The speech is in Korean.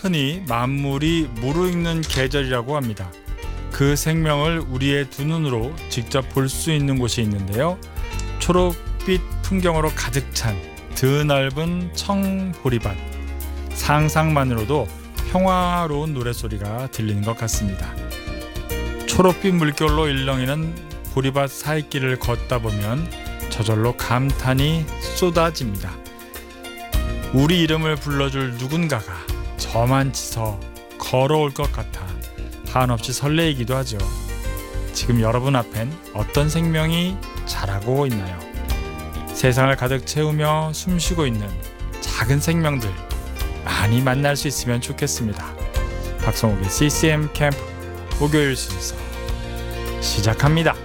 흔히 만물이 무르익는 계절이라고 합니다. 그 생명을 우리의 두 눈으로 직접 볼 수 있는 곳이 있는데요. 초록빛 풍경으로 가득 찬 드넓은 청보리밭. 상상만으로도 평화로운 노랫소리가 들리는 것 같습니다. 초록빛 물결로 일렁이는 보리밭 사이길을 걷다 보면 저절로 감탄이 쏟아집니다. 우리 이름을 불러줄 누군가가 저만치서 걸어올 것 같아 한없이 설레이기도 하죠. 지금 여러분 앞엔 어떤 생명이 자라고 있나요? 세상을 가득 채우며 숨쉬고 있는 작은 생명들 많이 만날 수 있으면 좋겠습니다. 박성욱의 CCM 캠프 목요일 순서 시작합니다.